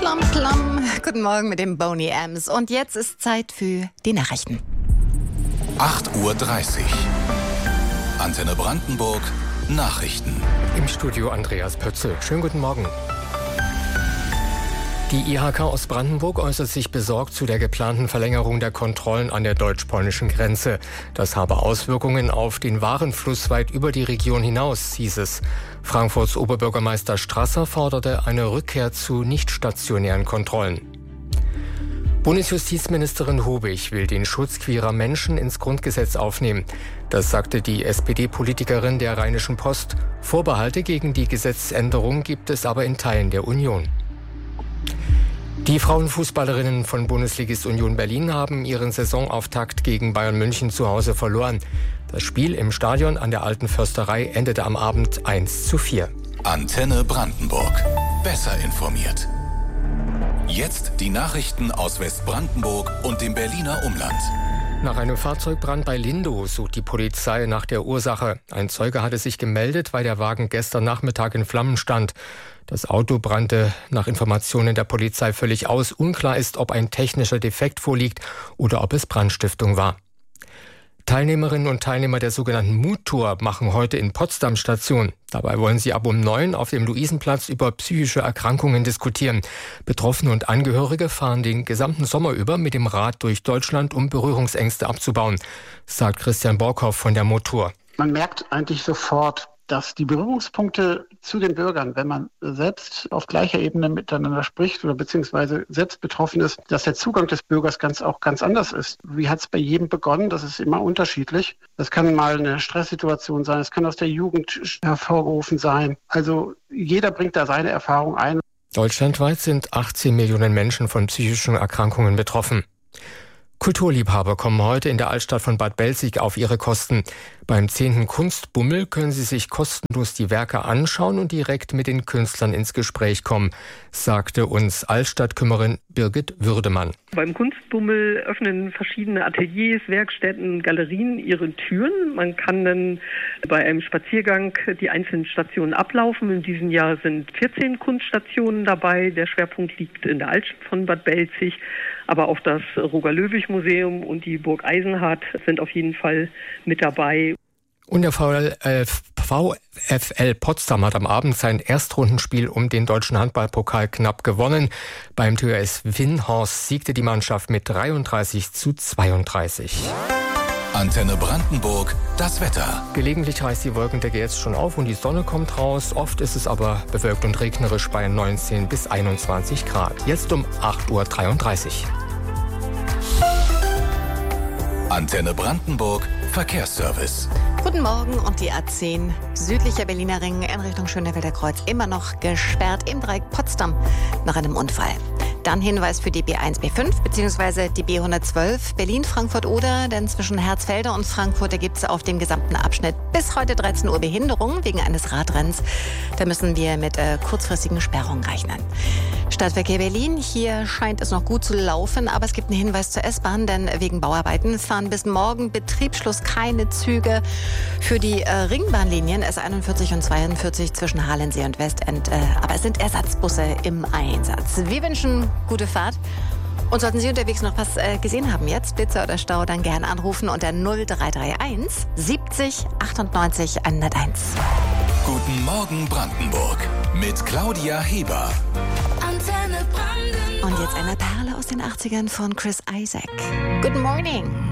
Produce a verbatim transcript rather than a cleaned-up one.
Plom, plom. Guten Morgen mit dem Boney Ems. Und jetzt ist Zeit für die Nachrichten. acht Uhr dreißig. Antenne Brandenburg. Nachrichten. Im Studio Andreas Pötzl. Schönen guten Morgen. Die I H K aus Brandenburg äußert sich besorgt zu der geplanten Verlängerung der Kontrollen an der deutsch-polnischen Grenze. Das habe Auswirkungen auf den Warenfluss weit über die Region hinaus, hieß es. Frankfurts Oberbürgermeister Strasser forderte eine Rückkehr zu nicht stationären Kontrollen. Bundesjustizministerin Hubig will den Schutz queerer Menschen ins Grundgesetz aufnehmen. Das sagte die S P D-Politikerin der Rheinischen Post. Vorbehalte gegen die Gesetzesänderung gibt es aber in Teilen der Union. Die Frauenfußballerinnen von Bundesligist Union Berlin haben ihren Saisonauftakt gegen Bayern München zu Hause verloren. Das Spiel im Stadion an der Alten Försterei endete am Abend eins zu vier. Antenne Brandenburg. Besser informiert. Jetzt die Nachrichten aus Westbrandenburg und dem Berliner Umland. Nach einem Fahrzeugbrand bei Lindow sucht die Polizei nach der Ursache. Ein Zeuge hatte sich gemeldet, weil der Wagen gestern Nachmittag in Flammen stand. Das Auto brannte nach Informationen der Polizei völlig aus. Unklar ist, ob ein technischer Defekt vorliegt oder ob es Brandstiftung war. Teilnehmerinnen und Teilnehmer der sogenannten Mut-Tour machen heute in Potsdam Station. Dabei wollen sie ab um neun auf dem Luisenplatz über psychische Erkrankungen diskutieren. Betroffene und Angehörige fahren den gesamten Sommer über mit dem Rad durch Deutschland, um Berührungsängste abzubauen, sagt Christian Borkhoff von der Mut-Tour. Man merkt eigentlich sofort, dass die Berührungspunkte zu den Bürgern, wenn man selbst auf gleicher Ebene miteinander spricht oder beziehungsweise selbst betroffen ist, dass der Zugang des Bürgers ganz auch ganz anders ist. Wie hat es bei jedem begonnen? Das ist immer unterschiedlich. Das kann mal eine Stresssituation sein, es kann aus der Jugend hervorgerufen sein. Also jeder bringt da seine Erfahrung ein. Deutschlandweit sind achtzehn Millionen Menschen von psychischen Erkrankungen betroffen. Kulturliebhaber kommen heute in der Altstadt von Bad Belzig auf ihre Kosten. Beim zehnten Kunstbummel können sie sich kostenlos die Werke anschauen und direkt mit den Künstlern ins Gespräch kommen, sagte uns Altstadtkümmerin Birgit Würdemann. Beim Kunstbummel öffnen verschiedene Ateliers, Werkstätten, Galerien ihre Türen. Man kann dann bei einem Spaziergang die einzelnen Stationen ablaufen. In diesem Jahr sind vierzehn Kunststationen dabei. Der Schwerpunkt liegt in der Altstadt von Bad Belzig. Aber auch das Roger-Löwig-Museum und die Burg Eisenhardt sind auf jeden Fall mit dabei. Und der VfL Potsdam hat am Abend sein Erstrundenspiel um den deutschen Handballpokal knapp gewonnen. Beim T H S Winnhorst siegte die Mannschaft mit dreiunddreißig zu zweiunddreißig. Antenne Brandenburg, das Wetter. Gelegentlich reißt die Wolkendecke jetzt schon auf und die Sonne kommt raus. Oft ist es aber bewölkt und regnerisch bei neunzehn bis einundzwanzig Grad. Jetzt um acht Uhr dreiunddreißig. Antenne Brandenburg, Verkehrsservice. Guten Morgen und die A zehn südlicher Berliner Ring in Richtung Schönefelder Kreuz immer noch gesperrt im Dreieck Potsdam nach einem Unfall. Dann Hinweis für die B eins, B fünf bzw. die B hundertzwölf Berlin-Frankfurt-Oder, denn zwischen Herzfelder und Frankfurt, da gibt es auf dem gesamten Abschnitt bis heute dreizehn Uhr Behinderung wegen eines Radrenns. Da müssen wir mit äh, kurzfristigen Sperrungen rechnen. Stadtverkehr Berlin, hier scheint es noch gut zu laufen, aber es gibt einen Hinweis zur S-Bahn, denn wegen Bauarbeiten fahren bis morgen Betriebsschluss keine Züge für die äh, Ringbahnlinien S einundvierzig und zweiundvierzig zwischen Halensee und Westend, äh, aber es sind Ersatzbusse im Einsatz. Wir wünschen gute Fahrt. Und sollten Sie unterwegs noch was äh, gesehen haben jetzt, Blitzer oder Stau, dann gerne anrufen unter null drei drei eins siebzig achtundneunzig hunderteins. Guten Morgen Brandenburg mit Claudia Heber. Und jetzt eine Perle aus den achtzigern von Chris Isaak. Good morning.